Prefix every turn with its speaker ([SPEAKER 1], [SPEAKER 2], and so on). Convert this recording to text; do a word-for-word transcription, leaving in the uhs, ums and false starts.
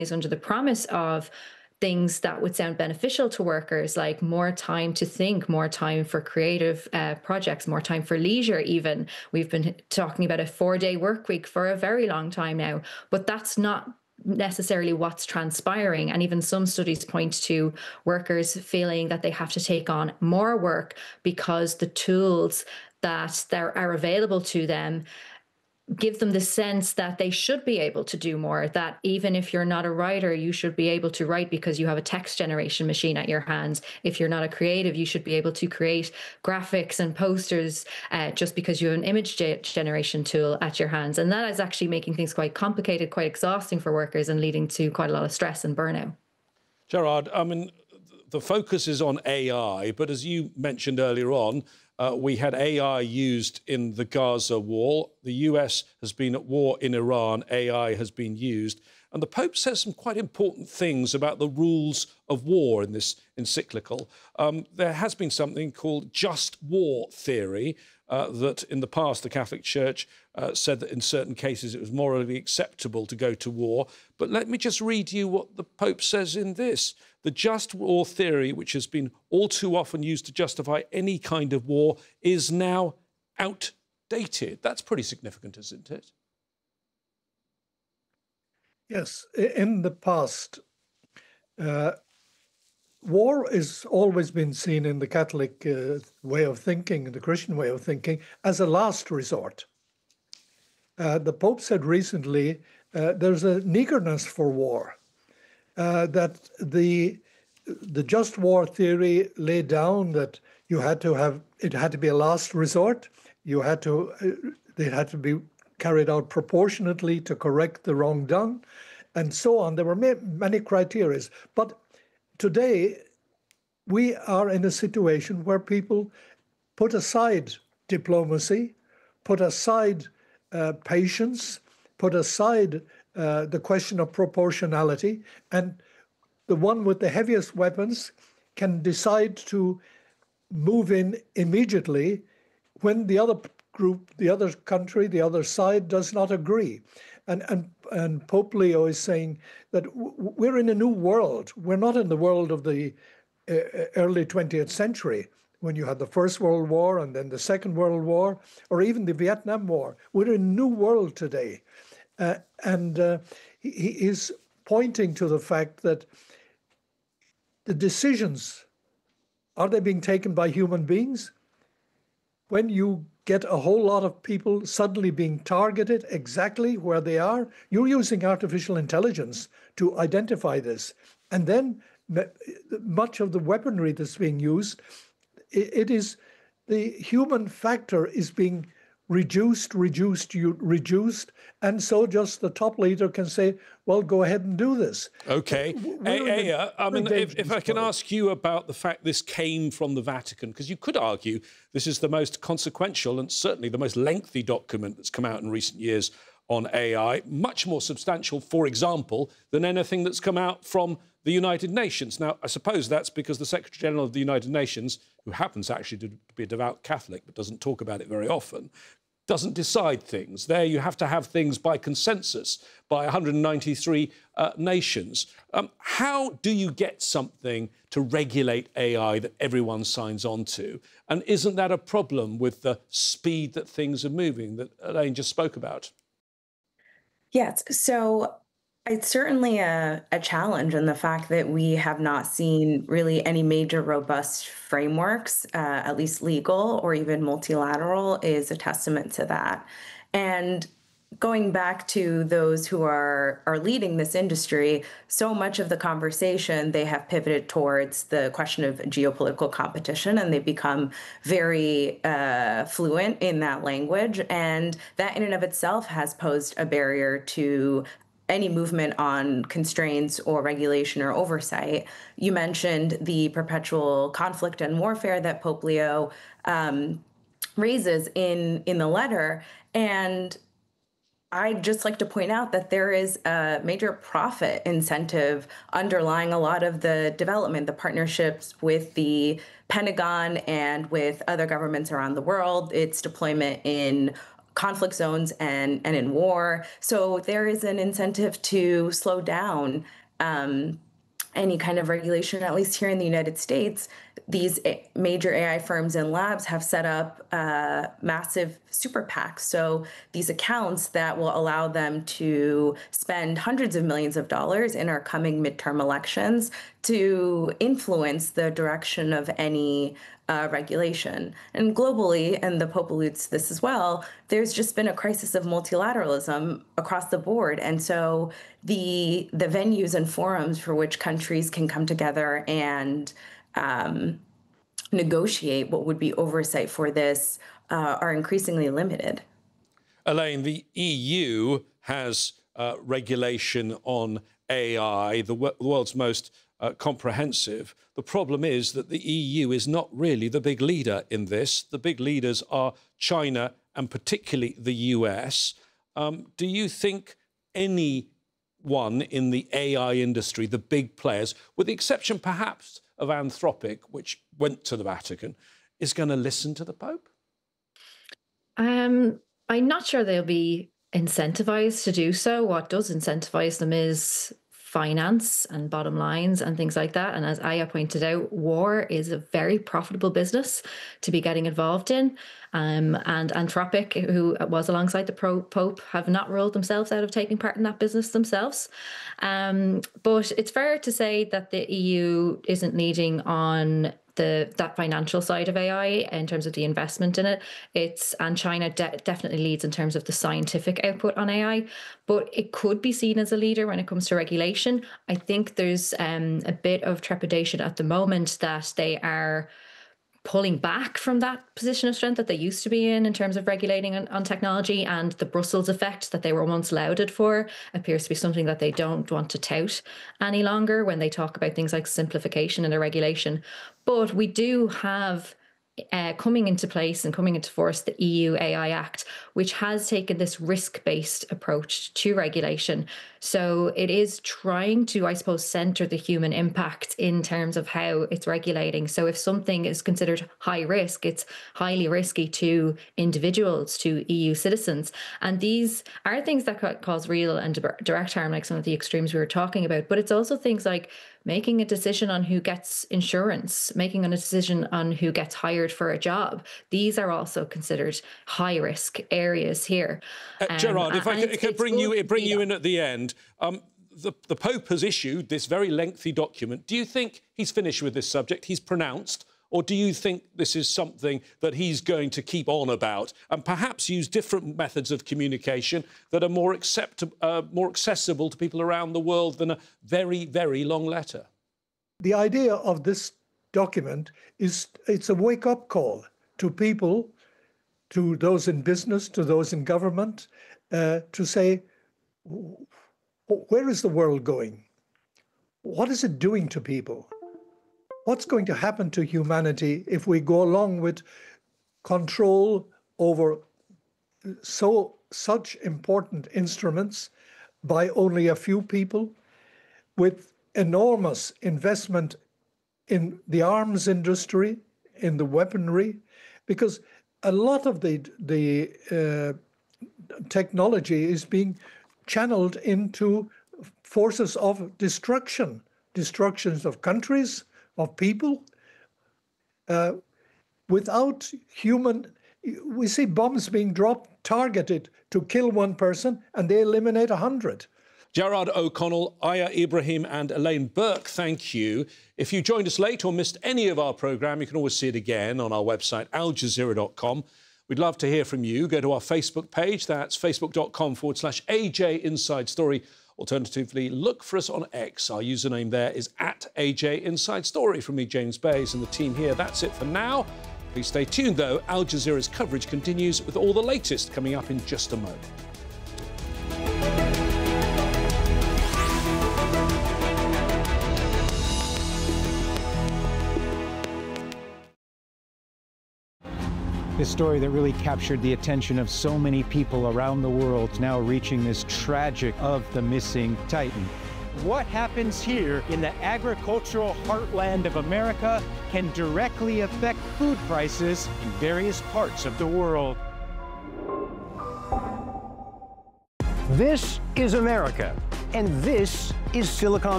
[SPEAKER 1] under the promise of things that would sound beneficial to workers, like more time to think, more time for creative uh, projects, more time for leisure even. We've been talking about a four-day work week for a very long time now, but that's not necessarily what's transpiring. And even some studies point to workers feeling that they have to take on more work because the tools that there are available to them give them the sense that they should be able to do more, that even if you're not a writer, you should be able to write because you have a text generation machine at your hands. If you're not a creative, you should be able to create graphics and posters uh, just because you have an image ge- generation tool at your hands. And that is actually making things quite complicated, quite exhausting for workers and leading to quite a lot of stress and burnout.
[SPEAKER 2] Gerard, I mean, the focus is on A I, but as you mentioned earlier on, Uh, we had A I used in the Gaza war. The U S has been at war in Iran. A I has been used. And the Pope says some quite important things about the rules of war in this encyclical. Um, there has been something called just war theory, uh, that in the past the Catholic Church uh, said that in certain cases it was morally acceptable to go to war. But let me just read you what the Pope says in this. The just war theory, which has been all too often used to justify any kind of war, is now outdated. That's pretty significant, isn't it?
[SPEAKER 3] Yes, in the past, uh, war has always been seen in the Catholic uh, way of thinking, the Christian way of thinking, as a last resort. Uh, the Pope said recently uh, there's an eagerness for war, uh, that the the just war theory laid down that you had to have, it had to be a last resort, you had to, uh, they had to be carried out proportionately to correct the wrong done, and so on. There were ma- many criteria. But today, we are in a situation where people put aside diplomacy, put aside uh, patience, put aside uh, the question of proportionality, and the one with the heaviest weapons can decide to move in immediately when the other group, the other country, the other side does not agree. And, and, and Pope Leo is saying that w- we're in a new world. We're not in the world of the uh, early twentieth century, when you had the First World War and then the Second World War, or even the Vietnam War. We're in a new world today. Uh, and uh, he, he is pointing to the fact that the decisions, are they being taken by human beings? When you get a whole lot of people suddenly being targeted exactly where they are, you're using artificial intelligence to identify this. And then much of the weaponry that's being used, it is the human factor is being reduced, reduced, reduced, and so just the top leader can say, well, go ahead and do this.
[SPEAKER 2] OK. Aya, I mean, if, if I can ask you about the fact this came from the Vatican, because you could argue this is the most consequential and certainly the most lengthy document that's come out in recent years on A I, much more substantial, for example, than anything that's come out from the United Nations. Now, I suppose that's because the Secretary-General of the United Nations, who happens actually to be a devout Catholic but doesn't talk about it very often, doesn't decide things. There you have to have things by consensus by one hundred ninety-three uh, nations. Um, how do you get something to regulate A I that everyone signs on to? And isn't that a problem with the speed that things are moving that Elaine just spoke about?
[SPEAKER 4] Yes. So it's certainly a, a challenge in the fact that we have not seen really any major robust frameworks, uh, at least legal or even multilateral, is a testament to that. And going back to those who are are leading this industry, so much of the conversation, they have pivoted towards the question of geopolitical competition, and they've become very uh, fluent in that language. And that in and of itself has posed a barrier to any movement on constraints or regulation or oversight. You mentioned the perpetual conflict and warfare that Pope Leo um, raises in, in the letter. And I'd just like to point out that there is a major profit incentive underlying a lot of the development, the partnerships with the Pentagon and with other governments around the world, its deployment in conflict zones and, and in war. So there is an incentive to slow down um, any kind of regulation, at least here in the United States. These major A I firms and labs have set up uh, massive super PACs. So these accounts that will allow them to spend hundreds of millions of dollars in our coming midterm elections to influence the direction of any uh, regulation. And globally, and the Pope alludes to this as well, there's just been a crisis of multilateralism across the board. And so the the venues and forums for which countries can come together and um, negotiate what would be oversight for this uh, are increasingly limited.
[SPEAKER 2] Elaine, the E U has uh, regulation on A I, the, the world's most uh, comprehensive. The problem is that the E U is not really the big leader in this. The big leaders are China and particularly the U S. Um, do you think anyone in the A I industry, the big players, with the exception perhaps of Anthropic, which went to the Vatican, is going to listen to the Pope?
[SPEAKER 1] Um, I'm not sure they'll be incentivized to do so. What does incentivize them is finance and bottom lines and things like that. And as Aya pointed out, war is a very profitable business to be getting involved in. Um, and Anthropic, who was alongside the pro Pope, have not ruled themselves out of taking part in that business themselves. Um, but it's fair to say that the E U isn't leading on the that financial side of A I in terms of the investment in it. It's and China de definitely leads in terms of the scientific output on A I, but it could be seen as a leader when it comes to regulation. I think there's um, a bit of trepidation at the moment that they are pulling back from that position of strength that they used to be in in terms of regulating on, on technology, and the Brussels effect that they were once lauded for appears to be something that they don't want to tout any longer when they talk about things like simplification and a regulation. But we do have uh, coming into place and coming into force the E U A I Act, which has taken this risk-based approach to regulation. So it is trying to, I suppose, center the human impact in terms of how it's regulating. So if something is considered high risk, it's highly risky to individuals, to E U citizens. And these are things that cause real and direct harm, like some of the extremes we were talking about. But it's also things like making a decision on who gets insurance, making a decision on who gets hired for a job. These are also considered high risk areas here.
[SPEAKER 2] Uh, Gerard, um, if I could, could bring you bring you in at the end. Um, the, the Pope has issued this very lengthy document. Do you think he's finished with this subject? He's pronounced? Or do you think this is something that he's going to keep on about and perhaps use different methods of communication that are more, accept uh, more accessible to people around the world than a very, very long letter?
[SPEAKER 3] The idea of this document is it's a wake-up call to people, to those in business, to those in government, uh, to say, where is the world going? What is it doing to people? What's going to happen to humanity if we go along with control over so such important instruments by only a few people, with enormous investment in the arms industry, in the weaponry, because a lot of the the uh, technology is being channeled into forces of destruction, destructions of countries, of people, uh, without human. We see bombs being dropped, targeted to kill one person, and they eliminate a hundred.
[SPEAKER 2] Gerard O'Connell, Aya Ibrahim and Elaine Burke, thank you. If you joined us late or missed any of our programme, you can always see it again on our website, al jazeera dot com. We'd love to hear from you. Go to our Facebook page. That's facebook.com forward slash AJ Inside Story. Alternatively, look for us on X. Our username there is at A J Inside Story. From me, James Bays, and the team here, that's it for now. Please stay tuned, though. Al Jazeera's coverage continues with all the latest coming up in just a moment.
[SPEAKER 5] This story that really captured the attention of so many people around the world, now reaching this tragic of the missing Titan. What happens here in the agricultural heartland of America can directly affect food prices in various parts of the world. This is America, and this is Silicon